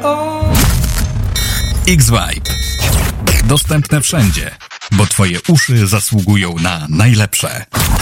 X-Vibe. Dostępne wszędzie, bo twoje uszy zasługują na najlepsze.